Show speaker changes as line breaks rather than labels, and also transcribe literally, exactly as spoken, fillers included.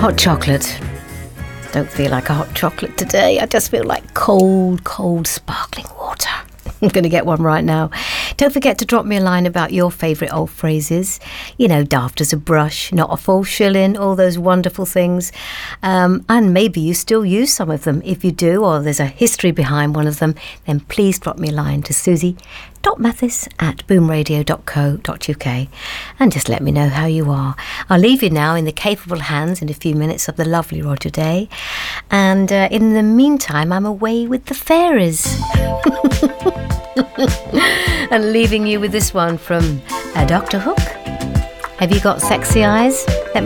Hot chocolate. Don't feel like a hot chocolate today. I just feel like cold, cold, sparkling water. I'm going to get one right now. Don't forget to drop me a line about your favourite old phrases. You know, daft as a brush, not a false shilling, all those wonderful things. Um, and maybe you still use some of them. If you do, or there's a history behind one of them, then please drop me a line to susie.mathis at boomradio dot co dot uk and just let me know how you are. I'll leave you now in the capable hands in a few minutes of the lovely Roger Day. And uh, in the meantime, I'm away with the fairies. And leaving you with this one from uh, Doctor Hook. Have you got sexy eyes? Let